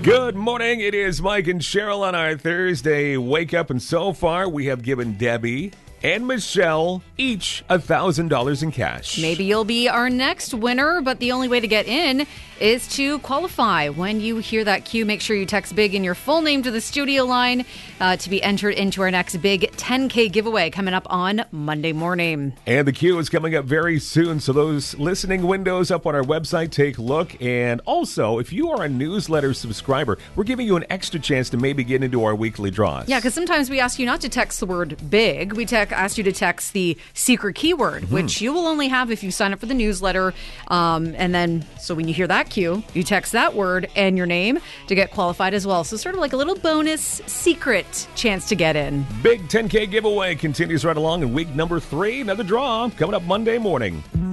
Good morning. It is Mike and Cheryl on our Thursday wake up, and so far we have given Debbie and Michelle each $1,000 in cash. Maybe you'll be our next winner, but the only way to get in is to qualify. When you hear that cue, make sure you text BIG in your full name to the studio line to be entered into our next big 10K giveaway coming up on Monday morning. And the cue is coming up very soon, so those listening windows up on our website, take a look. And also, if you are a newsletter subscriber, we're giving you an extra chance to maybe get into our weekly draws. Yeah, because sometimes we ask you not to text the word BIG. We ask you to text the secret keyword, which you will only have if you sign up for the newsletter. And then, so when you hear that cue, you text that word and your name to get qualified as well. So sort of like a little bonus secret chance to get in. Big 10K giveaway continues right along in week number 3. Another draw coming up Monday morning.